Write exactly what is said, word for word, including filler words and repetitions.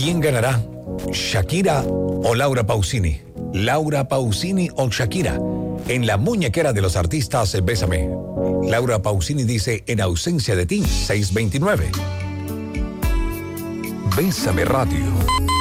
¿Quién ganará? ¿Shakira o Laura Pausini? Laura Pausini o Shakira. En la muñequera de los artistas, Bésame. Laura Pausini dice, en ausencia de ti, seiscientos veintinueve. Bésame Radio.